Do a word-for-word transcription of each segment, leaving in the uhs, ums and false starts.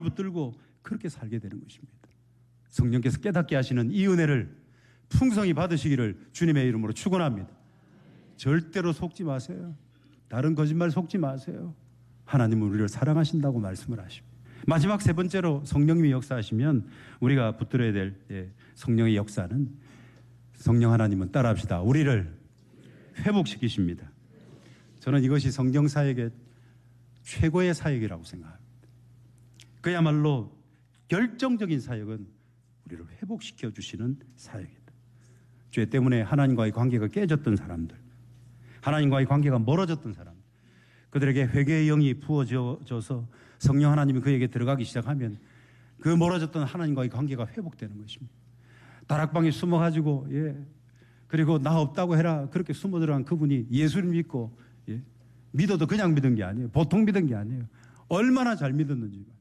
붙들고 그렇게 살게 되는 것입니다. 성령께서 깨닫게 하시는 이 은혜를 풍성히 받으시기를 주님의 이름으로 축원합니다. 절대로 속지 마세요. 다른 거짓말 속지 마세요. 하나님은 우리를 사랑하신다고 말씀을 하십니다. 마지막 세 번째로 성령님이 역사하시면 우리가 붙들어야 될 성령의 역사는, 성령 하나님은 따라합시다, 우리를 회복시키십니다. 저는 이것이 성경 사역의 최고의 사역이라고 생각합니다. 그야말로 결정적인 사역은 우리를 회복시켜 주시는 사역이다. 죄 때문에 하나님과의 관계가 깨졌던 사람들, 하나님과의 관계가 멀어졌던 사람들, 그들에게 회개의 영이 부어져서 성령 하나님이 그에게 들어가기 시작하면 그 멀어졌던 하나님과의 관계가 회복되는 것입니다. 다락방에 숨어가지고, 예, 그리고 나 없다고 해라, 그렇게 숨어 들어간 그분이 예수를 믿고, 예, 믿어도 그냥 믿은 게 아니에요. 보통 믿은 게 아니에요. 얼마나 잘 믿었는지가.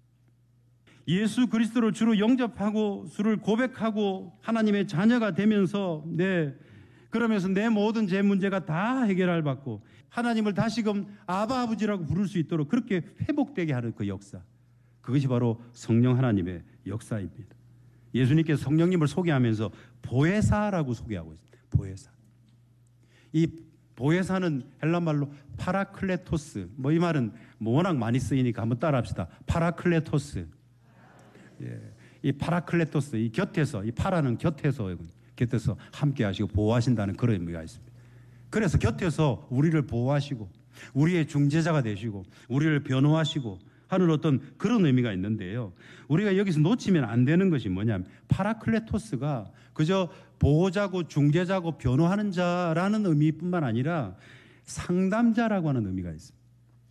예수 그리스도를 주로 영접하고 주를 고백하고 하나님의 자녀가 되면서, 네, 그러면서 내 모든 제 문제가 다 해결할 받고 하나님을 다시금 아바 아버지라고 부를 수 있도록 그렇게 회복되게 하는 그 역사, 그것이 바로 성령 하나님의 역사입니다. 예수님께서 성령님을 소개하면서 보혜사라고 소개하고 있습니다. 보혜사. 이 보혜사는 헬라말로 파라클레토스, 뭐 이 말은 뭐 워낙 많이 쓰이니까 한번 따라합시다. 파라클레토스. 예, 이 파라클레토스, 이 곁에서, 이 파라는 곁에서, 곁에서 함께 하시고 보호하신다는 그런 의미가 있습니다. 그래서 곁에서 우리를 보호하시고 우리의 중재자가 되시고 우리를 변호하시고 하는 어떤 그런 의미가 있는데요. 우리가 여기서 놓치면 안 되는 것이 뭐냐면, 파라클레토스가 그저 보호자고 중재자고 변호하는 자라는 의미뿐만 아니라 상담자라고 하는 의미가 있습니다.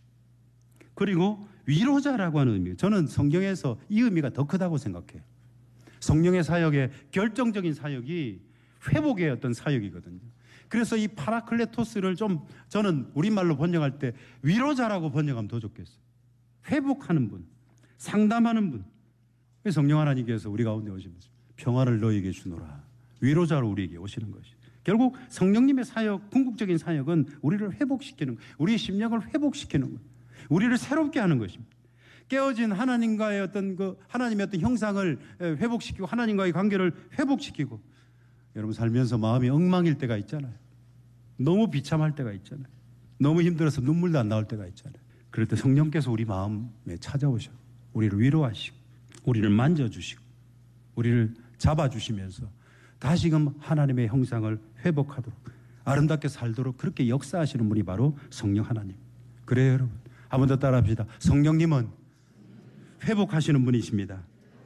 그리고 위로자라고 하는 의미, 저는 성경에서 이 의미가 더 크다고 생각해요. 성령의 사역의 결정적인 사역이 회복의 어떤 사역이거든요. 그래서 이 파라클레토스를 좀 저는 우리말로 번역할 때 위로자라고 번역하면 더 좋겠어요. 회복하는 분, 상담하는 분. 성령 하나님께서 우리 가운데 오시면서 평화를 너희에게 주노라, 위로자로 우리에게 오시는 것이. 결국 성령님의 사역, 궁극적인 사역은 우리를 회복시키는 거예요. 우리의 심령을 회복시키는 거예요. 우리를 새롭게 하는 것입니다. 깨어진 하나님과의 어떤 그 하나님의 어떤 형상을 회복시키고 하나님과의 관계를 회복시키고, 여러분 살면서 마음이 엉망일 때가 있잖아요. 너무 비참할 때가 있잖아요. 너무 힘들어서 눈물도 안 나올 때가 있잖아요. 그럴 때 성령께서 우리 마음에 찾아오셔 우리를 위로하시고 우리를 만져주시고 우리를 잡아주시면서 다시금 하나님의 형상을 회복하도록 아름답게 살도록 그렇게 역사하시는 분이 바로 성령 하나님. 그래요, 여러분. 한 번 더 따라합시다. 성령님은 회복하시는 분이십니다.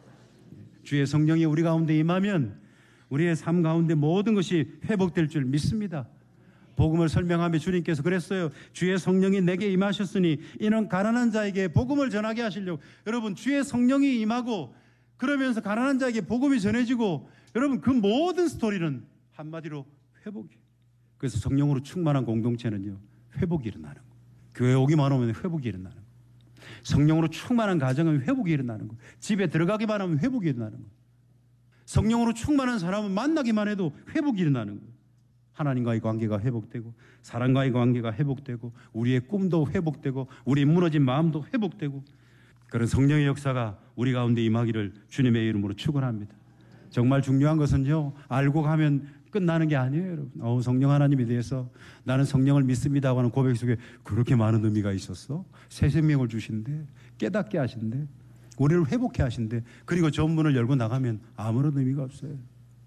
주의 성령이 우리 가운데 임하면 우리의 삶 가운데 모든 것이 회복될 줄 믿습니다. 복음을 설명하며 주님께서 그랬어요. 주의 성령이 내게 임하셨으니 이는 가난한 자에게 복음을 전하게 하시려고. 여러분, 주의 성령이 임하고 그러면서 가난한 자에게 복음이 전해지고, 여러분 그 모든 스토리는 한마디로 회복이에요. 그래서 성령으로 충만한 공동체는요, 회복이 일어나는 거예요. 교회 오기만 하면 회복이 일어나는 거예요. 성령으로 충만한 가정은 회복이 일어나는 거예요. 집에 들어가기만 하면 회복이 일어나는 거예요. 성령으로 충만한 사람은 만나기만 해도 회복이 일어나는 거예요. 하나님과의 관계가 회복되고 사람과의 관계가 회복되고 우리의 꿈도 회복되고 우리의 무너진 마음도 회복되고, 그런 성령의 역사가 우리 가운데 임하기를 주님의 이름으로 축원합니다. 정말 중요한 것은요, 알고 가면 끝나는 게 아니에요, 여러분. 어, 성령 하나님에 대해서 나는 성령을 믿습니다 하는 고백 속에 그렇게 많은 의미가 있었어? 새 생명을 주신대, 깨닫게 하신대, 우리를 회복해 하신대. 그리고 전문을 열고 나가면 아무런 의미가 없어요.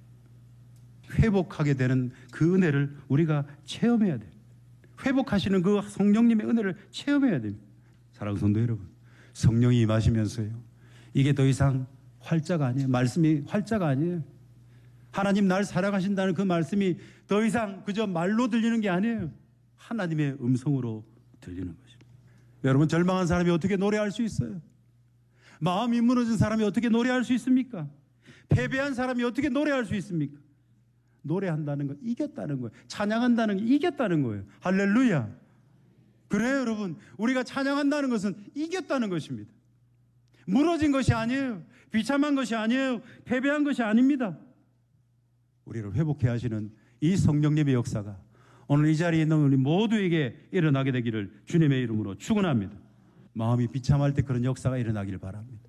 회복하게 되는 그 은혜를 우리가 체험해야 돼요. 회복하시는 그 성령님의 은혜를 체험해야 됩니다. 사랑하는 성도 여러분, 성령이 임하시면서요, 이게 더 이상 활자가 아니에요. 말씀이 활자가 아니에요. 하나님 날 사랑하신다는 그 말씀이 더 이상 그저 말로 들리는 게 아니에요. 하나님의 음성으로 들리는 것입니다. 여러분, 절망한 사람이 어떻게 노래할 수 있어요? 마음이 무너진 사람이 어떻게 노래할 수 있습니까? 패배한 사람이 어떻게 노래할 수 있습니까? 노래한다는 건 이겼다는 거예요. 찬양한다는 게 이겼다는 거예요. 할렐루야. 그래요, 여러분. 우리가 찬양한다는 것은 이겼다는 것입니다. 무너진 것이 아니에요. 비참한 것이 아니에요. 패배한 것이 아닙니다. 우리를 회복해 하시는 이 성령님의 역사가 오늘 이 자리에 있는 우리 모두에게 일어나게 되기를 주님의 이름으로 축원합니다. 마음이 비참할 때 그런 역사가 일어나기를 바랍니다.